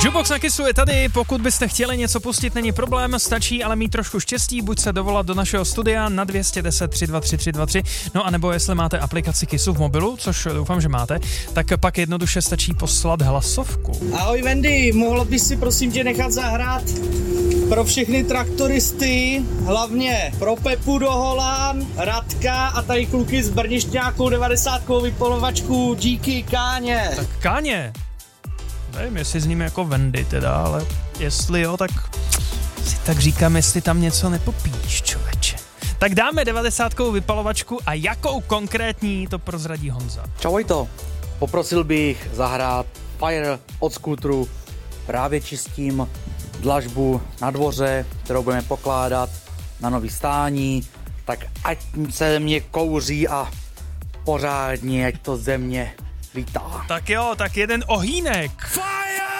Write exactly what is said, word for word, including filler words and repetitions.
Jukebox na Kissu je tady, pokud byste chtěli něco pustit, není problém, stačí ale mít trošku štěstí, buď se dovolat do našeho studia na dvě stě deset tři dva tři tři dva tři, no a nebo jestli máte aplikaci Kissu v mobilu, což doufám, že máte, tak pak jednoduše stačí poslat hlasovku. Ahoj Wendy, mohla bys si prosím tě nechat zahrát pro všechny traktoristy, hlavně pro Pepu do Holán, Radka a tady kluky z Brněšťáku devadesátkovou vypalovačku, díky Káně. Tak Káně, nevím, jestli s ním jako Wendy teda, ale jestli jo, tak si tak říkám, jestli tam něco nepopíš, člověče. Tak dáme devadesátkovou vypalovačku a jakou konkrétní, to prozradí Honza. Čau Vojto, poprosil bych zahrát Fire od Scootru, právě čistím dlažbu na dvoře, kterou budeme pokládat na nový stání, tak ať se mě kouří a pořádně, ať to země lítá. Tak jo, tak jeden ohýnek.